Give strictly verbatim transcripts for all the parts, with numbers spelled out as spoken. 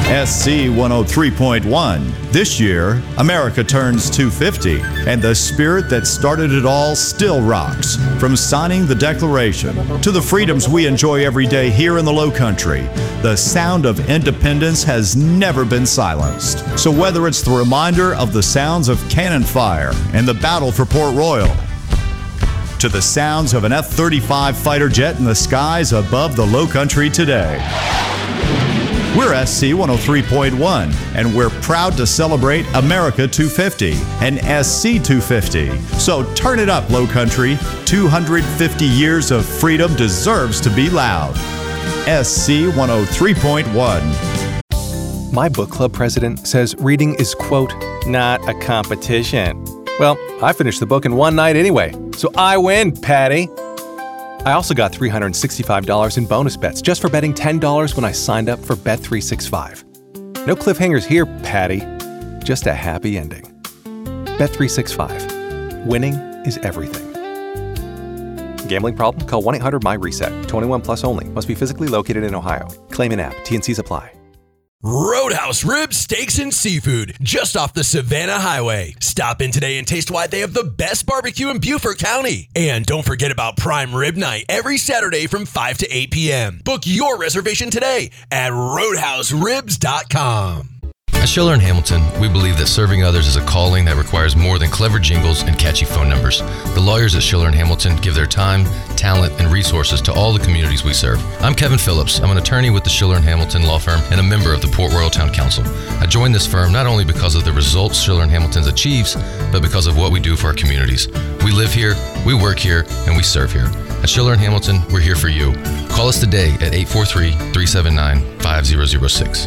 S C one oh three point one. This year, America turns two fifty, and the spirit that started it all still rocks. From signing the Declaration to the freedoms we enjoy every day here in the Low Country, the sound of independence has never been silenced. So whether it's the reminder of the sounds of cannon fire and the battle for Port Royal, to the sounds of an F thirty-five fighter jet in the skies above the Low Country today, we're S C one oh three point one, and we're proud to celebrate America two fifty and S C two fifty. So turn it up, Low Country. two hundred fifty years of freedom deserves to be loud. S C one oh three point one. My book club president says reading is, quote, not a competition. Well, I finished the book in one night anyway, so I win, Patty. I also got three hundred sixty-five dollars in bonus bets just for betting ten dollars when I signed up for Bet three sixty-five. No cliffhangers here, Patty. Just a happy ending. Bet three sixty-five. Winning is everything. Gambling problem? Call one eight hundred my reset. twenty-one plus only. Must be physically located in Ohio. Claim in app. T and Cs apply. Roadhouse Ribs, Steaks, and Seafood, just off the Savannah Highway. Stop in today and taste why they have the best barbecue in Beaufort County. And don't forget about Prime Rib Night every Saturday from five to eight p.m. Book your reservation today at roadhouse ribs dot com. At Schiller and Hamilton, we believe that serving others is a calling that requires more than clever jingles and catchy phone numbers. The lawyers at Schiller and Hamilton give their time, talent, and resources to all the communities we serve. I'm Kevin Phillips. I'm an attorney with the Schiller and Hamilton Law Firm and a member of the Port Royal Town Council. I joined this firm not only because of the results Schiller and Hamilton achieves, but because of what we do for our communities. We live here, we work here, and we serve here. At Schiller and Hamilton, we're here for you. Call us today at eight four three, three seven nine, five zero zero six.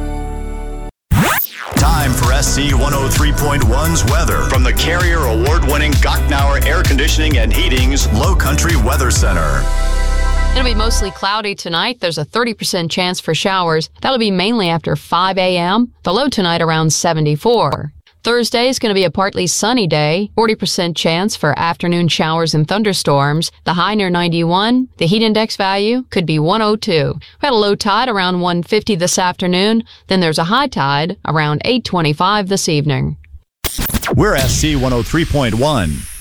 Time for S C one oh three point one's weather from the Carrier Award-winning Gottnauer Air Conditioning and Heating's Low Country Weather Center. It'll be mostly cloudy tonight. There's a thirty percent chance for showers. That'll be mainly after five a.m. The low tonight around seventy-four. Thursday is going to be a partly sunny day. forty percent chance for afternoon showers and thunderstorms. The high near ninety-one. The heat index value could be one oh two. We had a low tide around one fifty this afternoon. Then there's a high tide around eight twenty-five this evening. We're S C one oh three point one.